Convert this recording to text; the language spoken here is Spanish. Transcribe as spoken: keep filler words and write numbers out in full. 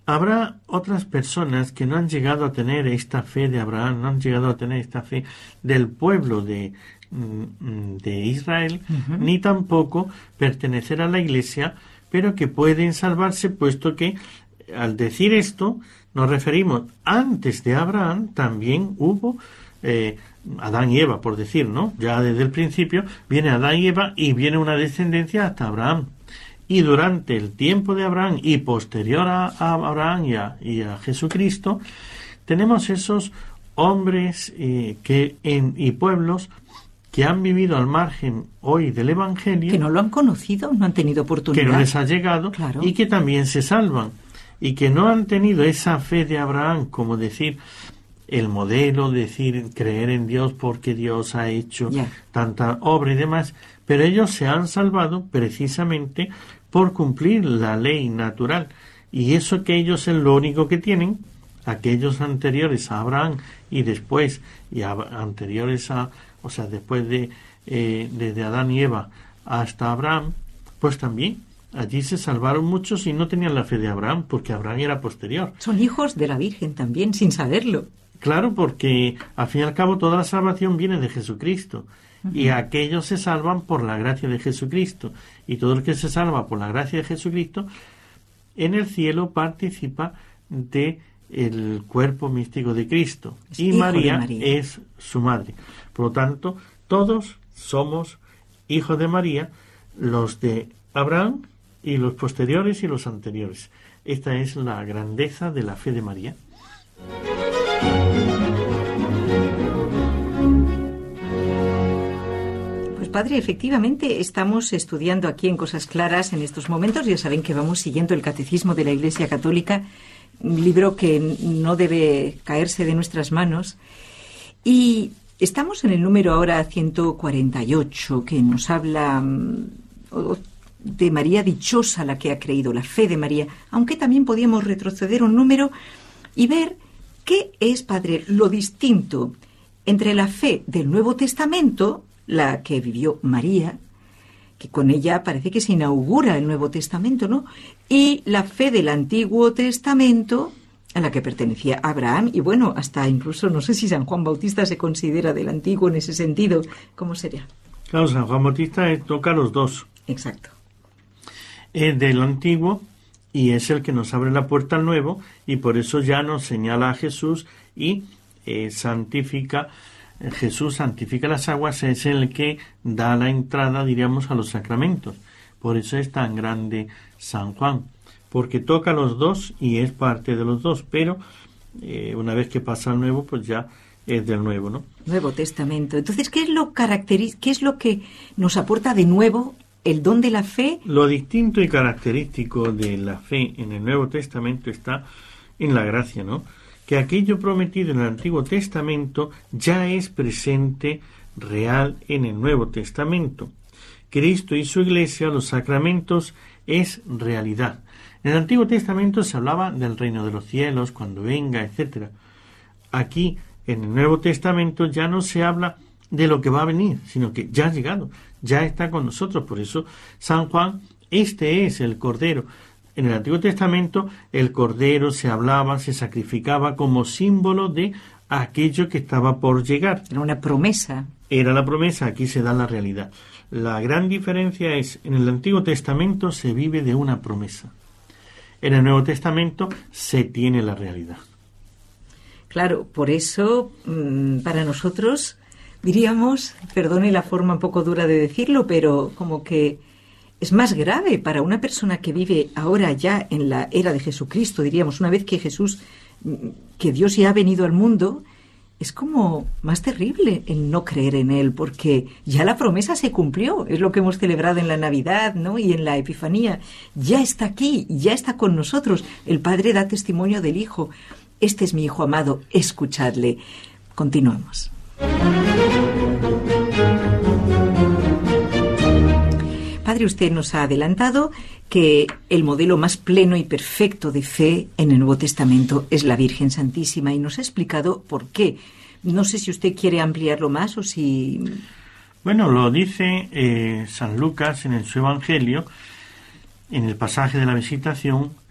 habrá otras personas que no han llegado a tener esta fe de Abraham, no han llegado a tener esta fe del pueblo de, de Israel, uh-huh. ni tampoco pertenecer a la Iglesia, pero que pueden salvarse, puesto que al decir esto nos referimos antes de Abraham también hubo eh, Adán y Eva, por decir, ¿no? Ya desde el principio viene Adán y Eva y viene una descendencia hasta Abraham. Y durante el tiempo de Abraham y posterior a, a Abraham y a, y a Jesucristo, tenemos esos hombres eh, que en, y pueblos que han vivido al margen hoy del Evangelio. Que no lo han conocido, no han tenido oportunidad. Que no les ha llegado, claro. Y que también se salvan. Y que no han tenido esa fe de Abraham, como decir, el modelo, decir, creer en Dios porque Dios ha hecho yeah. tanta obra y demás. Pero ellos se han salvado precisamente por cumplir la ley natural, y eso que ellos es lo único que tienen. Aquellos anteriores a Abraham y después y a, anteriores a, o sea, después de eh, desde Adán y Eva hasta Abraham, pues también allí se salvaron muchos y no tenían la fe de Abraham, porque Abraham era posterior. Son hijos de la Virgen también, sin saberlo. Claro, porque al fin y al cabo toda la salvación viene de Jesucristo. Uh-huh. Y aquellos se salvan por la gracia de Jesucristo. Y todo el que se salva por la gracia de Jesucristo, en el cielo participa de el cuerpo místico de Cristo. Es y María, María es su madre. Por lo tanto, todos somos hijos de María, los de Abraham y los posteriores y los anteriores. Esta es la grandeza de la fe de María. Padre, efectivamente estamos estudiando aquí en Cosas Claras en estos momentos. Ya saben que vamos siguiendo el Catecismo de la Iglesia Católica, un libro que no debe caerse de nuestras manos. Y estamos en el número ahora ciento cuarenta y ocho, que nos habla de María dichosa, la que ha creído, la fe de María, aunque también podíamos retroceder un número y ver qué es, Padre, lo distinto entre la fe del Nuevo Testamento, la que vivió María, que con ella parece que se inaugura el Nuevo Testamento, ¿no? Y la fe del Antiguo Testamento, a la que pertenecía Abraham, y bueno, hasta incluso, no sé si San Juan Bautista se considera del Antiguo en ese sentido. ¿Cómo sería? Claro, San Juan Bautista toca los dos. Exacto. Es del Antiguo y es el que nos abre la puerta al Nuevo, y por eso ya nos señala a Jesús y eh, santifica. Jesús santifica las aguas, es el que da la entrada, diríamos, a los sacramentos. Por eso es tan grande San Juan, porque toca los dos y es parte de los dos, pero eh, una vez que pasa al Nuevo, pues ya es del Nuevo, ¿no? Nuevo Testamento. Entonces, ¿qué es lo caracteriz- qué es lo que nos aporta de nuevo el don de la fe? Lo distinto y característico de la fe en el Nuevo Testamento está en la gracia, ¿no? Que aquello prometido en el Antiguo Testamento ya es presente real en el Nuevo Testamento. Cristo y su Iglesia, los sacramentos, es realidad. En el Antiguo Testamento se hablaba del reino de los cielos, cuando venga, etcétera. Aquí, en el Nuevo Testamento, ya no se habla de lo que va a venir, sino que ya ha llegado, ya está con nosotros. Por eso, San Juan, este es el Cordero. En el Antiguo Testamento el Cordero se hablaba, se sacrificaba como símbolo de aquello que estaba por llegar. Era una promesa. Era la promesa, aquí se da la realidad. La gran diferencia es, en el Antiguo Testamento se vive de una promesa. En el Nuevo Testamento se tiene la realidad. Claro, por eso, para nosotros, diríamos, perdone la forma un poco dura de decirlo, pero como que es más grave para una persona que vive ahora ya en la era de Jesucristo, diríamos, una vez que Jesús, que Dios ya ha venido al mundo, es como más terrible el no creer en Él, porque ya la promesa se cumplió, es lo que hemos celebrado en la Navidad, ¿no? Y en la Epifanía, ya está aquí, ya está con nosotros, el Padre da testimonio del Hijo, este es mi Hijo amado, escuchadle. Continuamos. Padre, usted nos ha adelantado que el modelo más pleno y perfecto de fe en el Nuevo Testamento es la Virgen Santísima, y nos ha explicado por qué. No sé si usted quiere ampliarlo más o si... Bueno, lo dice eh, San Lucas en el, su Evangelio, en el pasaje de la Visitación,